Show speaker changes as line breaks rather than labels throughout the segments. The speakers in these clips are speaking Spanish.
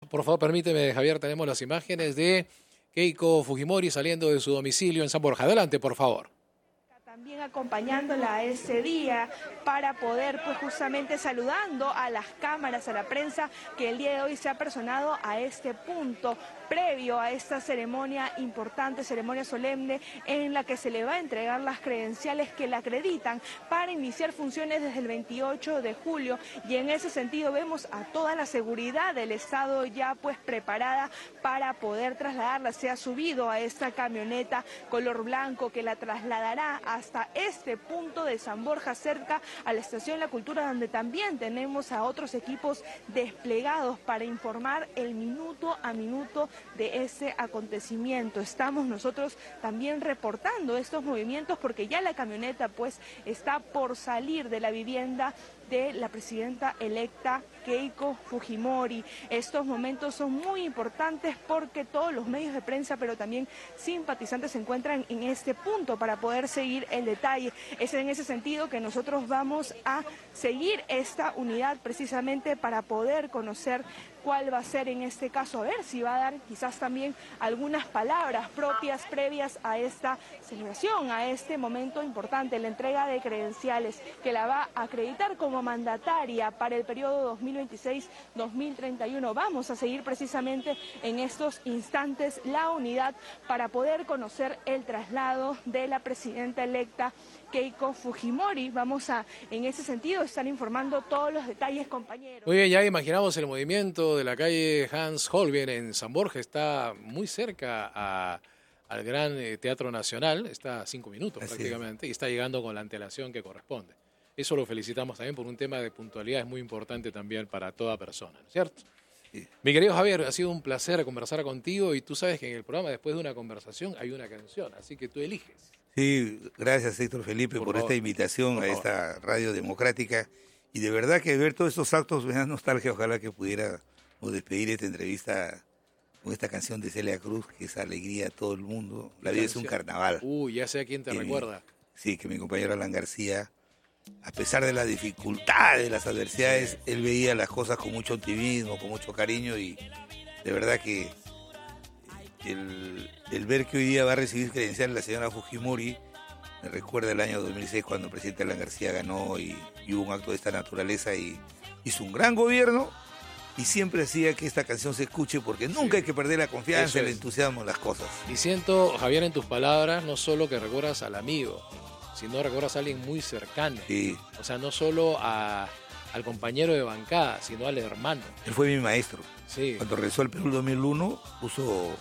por favor, permíteme, Javier, tenemos las imágenes de Keiko Fujimori saliendo de su domicilio en San Borja. Adelante, por favor.
También acompañándola a ese día para poder, pues justamente saludando a las cámaras, a la prensa que el día de hoy se ha personado a este punto previo a esta ceremonia importante, ceremonia solemne en la que se le va a entregar las credenciales que la acreditan para iniciar funciones desde el 28 de julio y en ese sentido vemos a toda la seguridad del Estado ya pues preparada para poder trasladarla. Se ha subido a esta camioneta color blanco que la trasladará hasta este punto de San Borja, cerca a la Estación La Cultura, donde también tenemos a otros equipos desplegados para informar el minuto a minuto de ese acontecimiento. Estamos nosotros también reportando estos movimientos porque ya la camioneta pues está por salir de la vivienda de la presidenta electa Keiko Fujimori. Estos momentos son muy importantes porque todos los medios de prensa, pero también simpatizantes, se encuentran en este punto para poder seguir el detalle. Es en ese sentido que nosotros vamos a seguir esta unidad precisamente para poder conocer cuál va a ser en este caso, a ver si va a dar quizás también algunas palabras propias previas a esta celebración, a este momento importante, la entrega de credenciales que la va a acreditar como mandataria para el periodo 2026-2031. Vamos a seguir precisamente en estos instantes la unidad para poder conocer el traslado de la presidenta electa Keiko Fujimori. Vamos a, en ese sentido, estar informando todos los detalles, compañeros.
Muy bien, ya imaginamos el movimiento de la calle Hans Holbein en San Borja. Está muy cerca al Gran Teatro Nacional, está a 5 minutos prácticamente, y está llegando con la antelación que corresponde. Eso lo felicitamos también por un tema de puntualidad, es muy importante también para toda persona, ¿no es cierto? Sí. Mi querido Javier, ha sido un placer conversar contigo y tú sabes que en el programa, después de una conversación, hay una canción, así que tú eliges.
Sí, gracias Héctor Felipe por esta invitación a esta radio democrática. Y de verdad que ver todos estos actos me da nostalgia. Ojalá que pudiéramos despedir esta entrevista con esta canción de Celia Cruz, que es alegría a todo el mundo. La vida es un carnaval.
Ya sé a quién te recuerda.
Sí, que mi compañero Alan García, a pesar de las dificultades, de las adversidades, él veía las cosas con mucho optimismo, con mucho cariño, y de verdad que el ver que hoy día va a recibir credenciales la señora Fujimori me recuerda el año 2006 cuando el presidente Alan García ganó y hubo un acto de esta naturaleza y hizo un gran gobierno, y siempre hacía que esta canción se escuche porque nunca hay que perder la confianza, el entusiasmo en las cosas.
Y siento, Javier, en tus palabras, no solo que recuerdas al amigo, sino recuerdas a alguien muy cercano.
Sí.
O sea, no solo al compañero de bancada, sino al hermano.
Él fue mi maestro.
Sí.
Cuando regresó al Perú en 2001, puso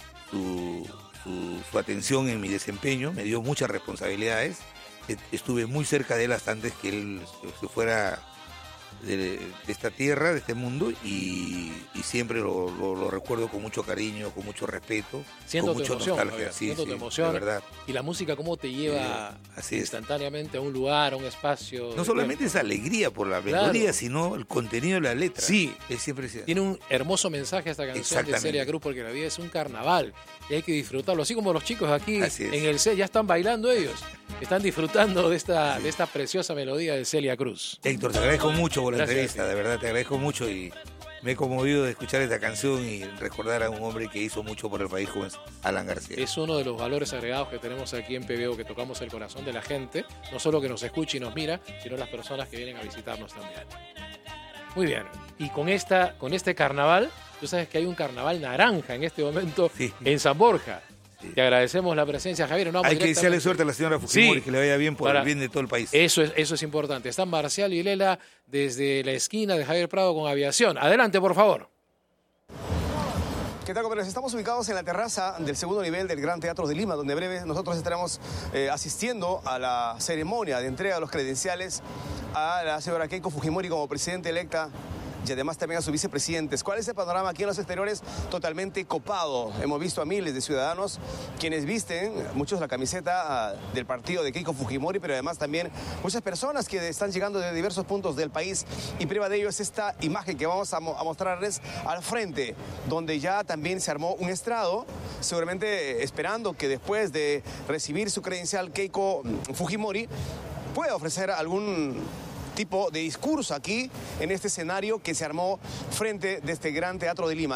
su atención en mi desempeño, me dio muchas responsabilidades. Estuve muy cerca de él hasta antes que él se fuera de esta tierra, de este mundo, y siempre lo recuerdo con mucho cariño, con mucho respeto,
siento
con mucha nostalgia.
Siento tu emoción,
de verdad.
Y la música cómo te lleva instantáneamente a un lugar, a un espacio.
No solamente esa alegría por la melodía, sino el contenido de la letra.
Sí,
siempre
tiene un hermoso mensaje esta canción de Celia Cruz, porque la vida es un carnaval y hay que disfrutarlo, así como los chicos aquí en el C ya están bailando ellos. Están disfrutando de esta preciosa melodía de Celia Cruz.
Héctor, te agradezco mucho por la entrevista,
sí.
De verdad te agradezco mucho y me he conmovido de escuchar esta canción y recordar a un hombre que hizo mucho por el país como es Alan García.
Es uno de los valores agregados que tenemos aquí en PBO, que tocamos el corazón de la gente, no solo que nos escucha y nos mira, sino las personas que vienen a visitarnos también. Muy bien, y con este carnaval, tú sabes que hay un carnaval naranja en este momento en San Borja. Sí. Te agradecemos la presencia, Javier.
Hay que desearle suerte a la señora Fujimori, que le vaya bien por el bien de todo el país.
Eso es importante. Están Marcial y Lela desde la esquina de Javier Prado con Aviación. Adelante, por favor.
¿Qué tal, compañeros? Estamos ubicados en la terraza del segundo nivel del Gran Teatro de Lima, donde en breve nosotros estaremos asistiendo a la ceremonia de entrega de los credenciales a la señora Keiko Fujimori como presidenta electa y además también a sus vicepresidentes. ¿Cuál es el panorama aquí en los exteriores? Totalmente copado. Hemos visto a miles de ciudadanos quienes visten, muchos la camiseta del partido de Keiko Fujimori, pero además también muchas personas que están llegando de diversos puntos del país, y prueba de ello es esta imagen que vamos a mostrarles al frente, donde ya también se armó un estrado, seguramente esperando que después de recibir su credencial Keiko Fujimori pueda ofrecer algún tipo de discurso aquí en este escenario que se armó frente de este Gran Teatro de Lima.